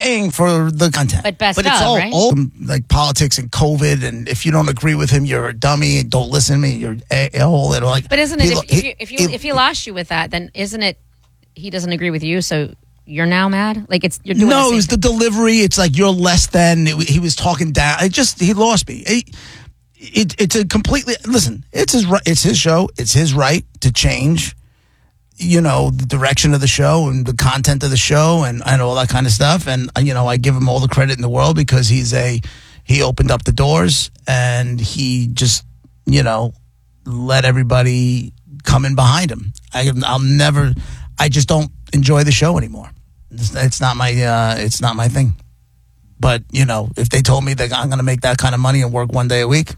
paying for the content. But best But of, it's all right? old. Like politics and COVID, and if you don't agree with him, you're a dummy. And don't listen to me. You're a hole. And like, But isn't it if he he- lost you with that, then isn't it he doesn't agree with you, so you're now mad? Like you're doing No, the it was the delivery. It's like you're less than. He was talking down. He lost me. It's a completely listen. It's his show. It's his right to change. The direction of the show and the content of the show and all that kind of stuff. And I give him all the credit in the world because he opened up the doors and he just let everybody come in behind him. I just don't enjoy the show anymore. It's not my thing. But if they told me that I'm going to make that kind of money and work one day a week,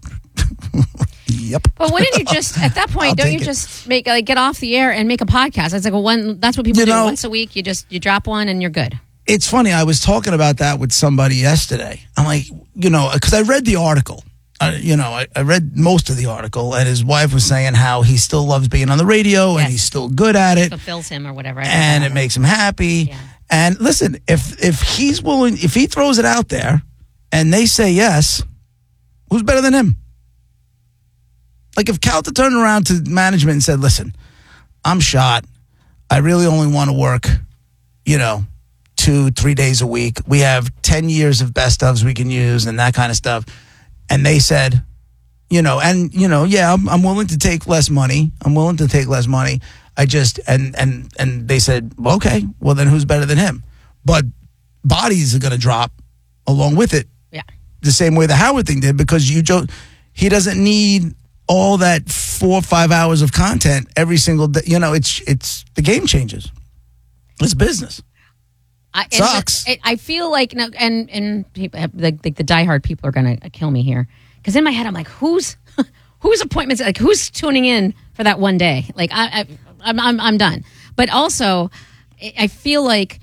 yep. But wouldn't you just at that point? Don't you just make get off the air and make a podcast? It's like that's what people do once a week. You drop one and you're good. It's funny. I was talking about that with somebody yesterday. I'm like, because I read the article. I read most of the article, and his wife was saying how he still loves being on the radio and he's still good at it. Fulfills him or whatever. And it makes him happy. Yeah. And listen, if he's willing, if he throws it out there and they say yes, who's better than him? Like if Calta turned around to management and said, listen, I'm shot. I really only want to work, 2-3 days a week. We have 10 years of best ofs we can use and that kind of stuff. And they said, I'm willing to take less money. I just, and they said, well, okay, well then who's better than him? But bodies are going to drop along with it. Yeah. The same way the Howard thing did, because he doesn't need all that 4 or 5 hours of content every single day. It's the game changes. It's business. Sucks. I feel like and people, like the diehard people are going to kill me here, because in my head I'm like, whose appointments? Like who's tuning in for that one day? Like I'm done. But also, I feel like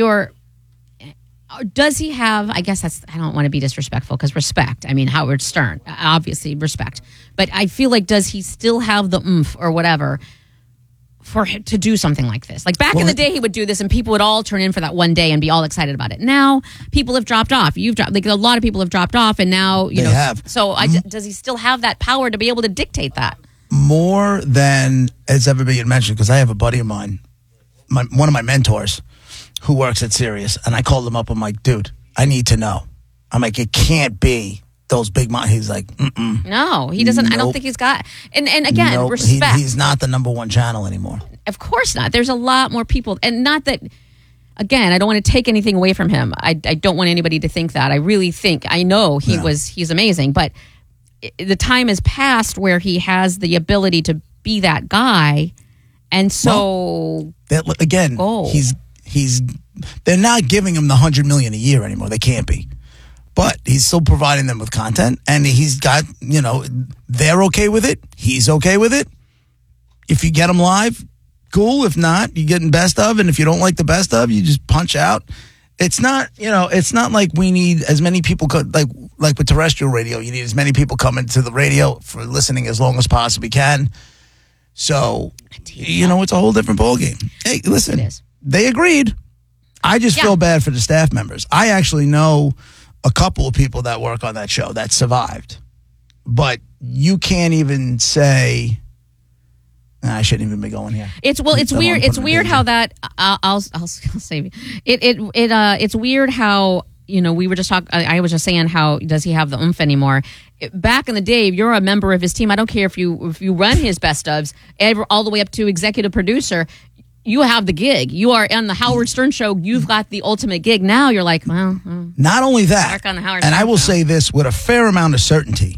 does he have? I guess I don't want to be disrespectful because respect. I mean Howard Stern, obviously respect. But I feel like does he still have the oomph or whatever for him to do something like this? Like back in the day, he would do this, and people would all turn in for that one day and be all excited about it. Now people have dropped off. Like a lot of people have dropped off, and now they have. So does he still have that power to be able to dictate that? More than has ever been mentioned, because I have a buddy of mine, one of my mentors, who works at Sirius, and I called him up. I'm like, dude, I need to know. I'm like, it can't be those big money. He's like, no, he doesn't. Nope. I don't think he's got. And again, respect. He's not the number one channel anymore. Of course not. There's a lot more people, and not that. Again, I don't want to take anything away from him. I don't want anybody to think that. I really think I know he's amazing, but the time has passed where he has the ability to be that guy, and so again, they're not giving him the $100 million a year anymore. They can't be. But he's still providing them with content, and he's got, they're okay with it. He's okay with it. If you get him live, cool. If not, you're getting best of, and if you don't like the best of, you just punch out. It's not, it's not like we need as many people, like with terrestrial radio, you need as many people coming to the radio for listening as long as possibly can. So, it's a whole different ballgame. Hey, listen, they agreed. I just feel bad for the staff members. I actually know a couple of people that work on that show that survived, but you can't even say. I shouldn't even be going here. It's weird. It's weird how that. I'll save you. It's weird how we were just talking. I was just saying how does he have the oomph anymore? Back in the day, if you're a member of his team, I don't care if you run his best ofs all the way up to executive producer. You have the gig. You are on the Howard Stern show. You've got the ultimate gig. Now you're like, well. Not only that, work on the Howard and Stern I will show. say this with a fair amount of certainty.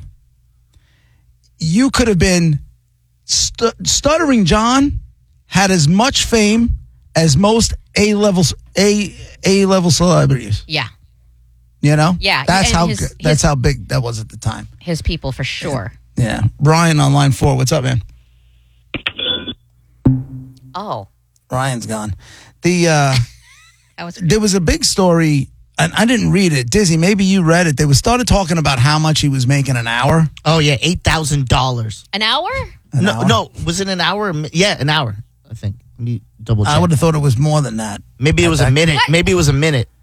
You could have been, Stuttering John had as much fame as most A-level celebrities. Yeah. Yeah. That's how big that was at the time. His people, for sure. Yeah. Ryan on line 4. What's up, man? Oh. Ryan's gone. There was a big story, and I didn't read it. Dizzy, maybe you read it. They started talking about how much he was making an hour. Oh, yeah, $8,000. An hour? No, was it an hour? Yeah, an hour, I think. Let me double check. I would have thought it was more than that. Maybe it was a minute. What? Maybe it was a minute.